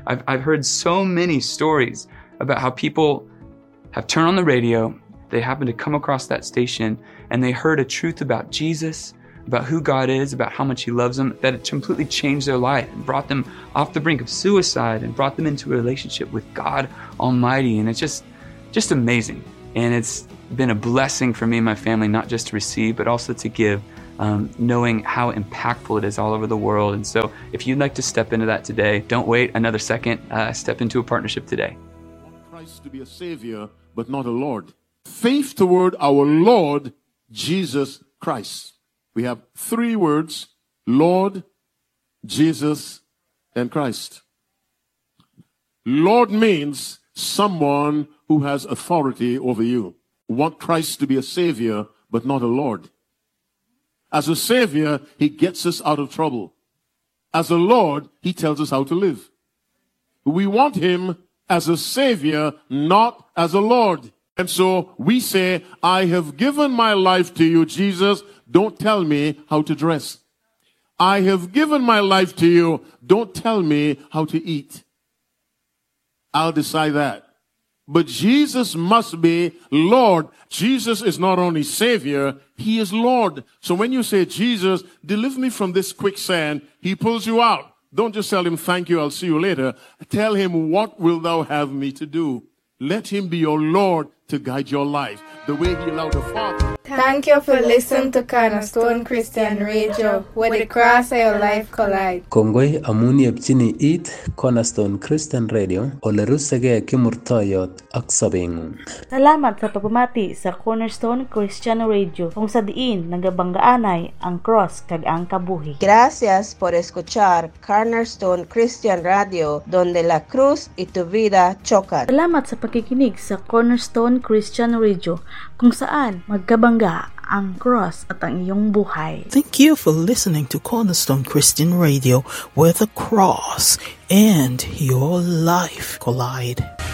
I've heard so many stories about how people have turned on the radio, they happen to come across that station, and they heard a truth about Jesus, about who God is, about how much He loves them, that it completely changed their life and brought them off the brink of suicide and brought them into a relationship with God Almighty. And it's just amazing. And it's been a blessing for me and my family, not just to receive, but also to give, knowing how impactful it is all over the world. And so if you'd like to step into that today, don't wait another second. Step into a partnership today. I want Christ to be a Savior, but not a Lord. Faith toward our Lord Jesus Christ. We have three words: Lord, Jesus, and Christ. Lord means someone who has authority over you. We want Christ to be a Savior, but not a Lord. As a Savior, He gets us out of trouble. As a Lord, He tells us how to live. We want Him as a Savior, not as a Lord. And so we say, I have given my life to you, Jesus. Don't tell me how to dress. I have given my life to you. Don't tell me how to eat. I'll decide that. But Jesus must be Lord. Jesus is not only Savior, He is Lord. So when you say, Jesus, deliver me from this quicksand, He pulls you out. Don't just tell Him, thank you, I'll see you later. Tell Him, what will thou have me to do? Let Him be your Lord to guide your life, the way He allowed the Father. Thank you for listening to Cornerstone Christian Radio, where the cross and your life collide. Kongoi amun yepchini it Cornerstone Christian Radio, ole rusege kimurtoyot ak sabeng'ung. Salamat sa pagpamati sa Cornerstone Christian Radio, kung sa diin nagabanggaanay ang cross kag ang kabuhi. Gracias por escuchar Cornerstone Christian Radio, donde la cruz y tu vida chocan. Salamat sa pakikinig sa Cornerstone Christian Radio, kung saan magkabangga ang cross at ang iyong buhay. Thank you for listening to Cornerstone Christian Radio, where the cross and your life collide.